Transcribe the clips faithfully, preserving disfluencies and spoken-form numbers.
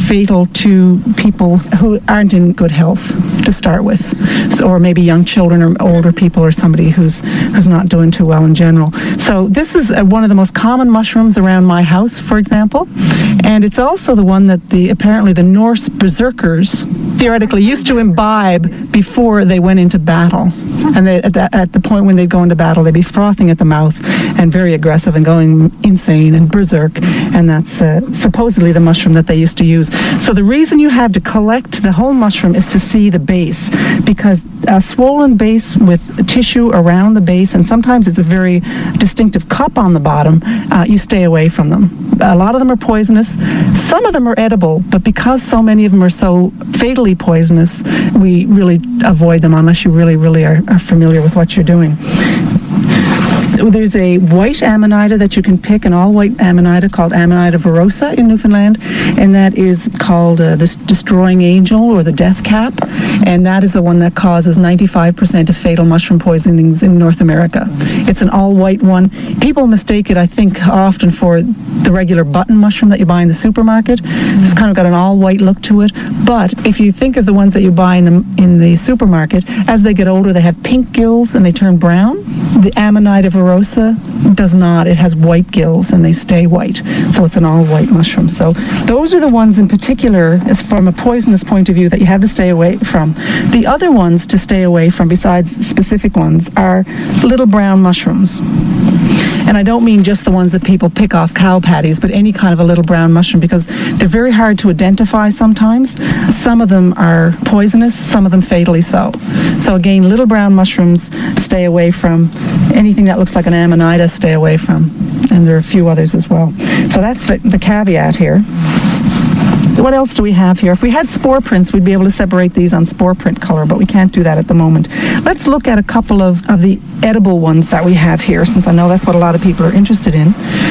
fatal to people who aren't in good health to start with, so, or maybe young children or older people or somebody who's who's not doing too well in general. So this is uh, one of the most common mushrooms around my house, for example, and it's also the one that the apparently the Norse berserkers theoretically used to imbibe before they went into battle. And they, at, the, at the point when they'd go into battle, they'd be frothing at the mouth and very aggressive and going insane and berserk. And that's uh, supposedly the mushroom that they used to use. So the reason you have to collect the whole mushroom is to see the base, because a swollen base with tissue around the base, and sometimes it's a very distinctive cup on the bottom, uh, you stay away from them. A lot of them are poisonous. Some of them are edible, but because so many of them are so fatally poisonous, we really avoid them unless you really, really are, are familiar with what you're doing. There's a white Amanita that you can pick, an all-white Amanita called Amanita virosa in Newfoundland, and that is called uh, the destroying angel or the death cap, and that is the one that causes ninety-five percent of fatal mushroom poisonings in North America. It's an all-white one. People mistake it, I think, often for the regular button mushroom that you buy in the supermarket. It's kind of got an all-white look to it, but if you think of the ones that you buy in the, in the supermarket, as they get older, they have pink gills and they turn brown. The Amanita virosa does not. It has white gills and they stay white. So it's an all-white mushroom. So those are the ones in particular, as from a poisonous point of view, that you have to stay away from. The other ones to stay away from, besides specific ones, are little brown mushrooms. And I don't mean just the ones that people pick off cow patties, but any kind of a little brown mushroom, because they're very hard to identify sometimes. Some of them are poisonous, some of them fatally so. So again, little brown mushrooms, stay away from. Anything that looks like an Amanita, stay away from. And there are a few others as well. So that's the, the caveat here. What else do we have here? If we had spore prints, we'd be able to separate these on spore print color, but we can't do that at the moment. Let's look at a couple of, of the edible ones that we have here, since I know that's what a lot of people are interested in.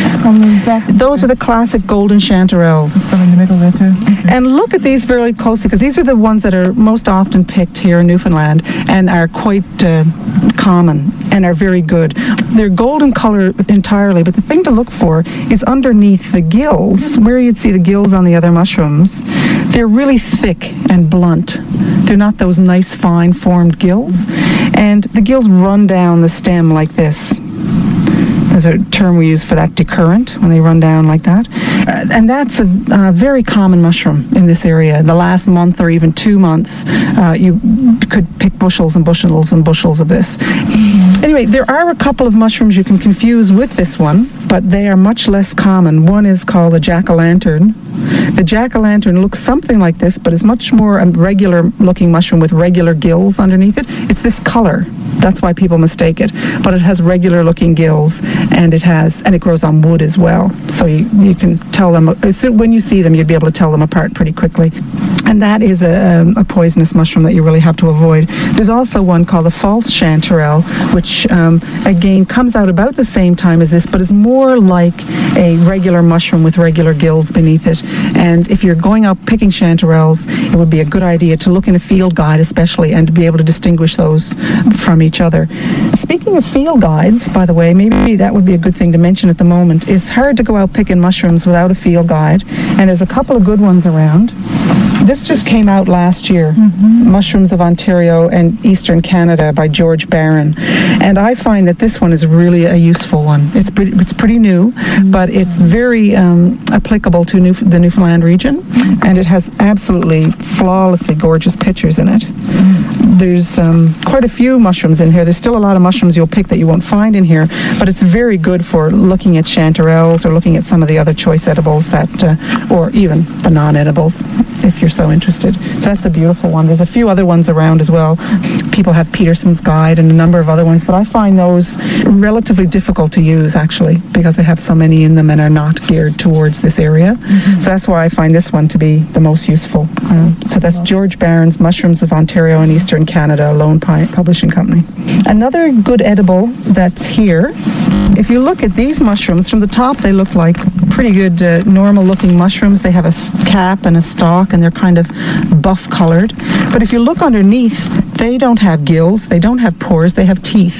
Those are the classic golden chanterelles. In the middle there too. Okay. And look at these very closely, because these are the ones that are most often picked here in Newfoundland and are quite uh, common and are very good. They're golden color entirely, but the thing to look for is underneath the gills, where you'd see the gills on the other mushrooms. They're really thick and blunt. They're not those nice fine formed gills, and the gills run down the stem like this. There's a term we use for that, decurrent, when they run down like that. Uh, and that's a uh, very common mushroom in this area. The last month or even two months, uh, you could pick bushels and bushels and bushels of this. Anyway, there are a couple of mushrooms you can confuse with this one, but they are much less common. One is called the jack-o'-lantern. The jack-o'-lantern looks something like this, but is much more a regular-looking mushroom with regular gills underneath it. It's this color. That's why people mistake it. But it has regular-looking gills, and it has, and it grows on wood as well. So you, you can tell them, so when you see them, you'd be able to tell them apart pretty quickly. And that is a, a poisonous mushroom that you really have to avoid. There's also one called the false chanterelle, which um, again comes out about the same time as this, but is more like a regular mushroom with regular gills beneath it. And if you're going out picking chanterelles, it would be a good idea to look in a field guide especially, and to be able to distinguish those from each other. Speaking of field guides, by the way, maybe that would be a good thing to mention at the moment. It's hard to go out picking mushrooms without a field guide, and there's a couple of good ones around. This just came out last year, mm-hmm. Mushrooms of Ontario and Eastern Canada by George Barron. And I find that this one is really a useful one. It's pretty, it's pretty new, mm-hmm. but it's very um, applicable to New, the Newfoundland region, mm-hmm. and it has absolutely flawlessly gorgeous pictures in it. Mm-hmm. There's um, quite a few mushrooms in here. There's still a lot of mushrooms you'll pick that you won't find in here, but it's very good for looking at chanterelles or looking at some of the other choice edibles that, uh, or even the non-edibles, if you're so interested. So that's a beautiful one. There's a few other ones around as well. People have Peterson's Guide and a number of other ones, but I find those relatively difficult to use, actually, because they have so many in them and are not geared towards this area. Mm-hmm. So that's why I find this one to be the most useful. Uh, so that's George Barron's Mushrooms of Ontario and Eastern Canada, Lone Pine Publishing Company. Another good edible that's here, if you look at these mushrooms, from the top they look like pretty good uh, normal looking mushrooms. They have a cap and a stalk, and they're kind of buff colored. But if you look underneath, they don't have gills, they don't have pores, they have teeth.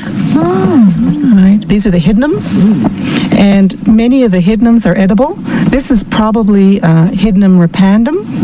Oh. Right. These are the hydnums, and many of the hydnums are edible. This is probably uh, Hydnum repandum.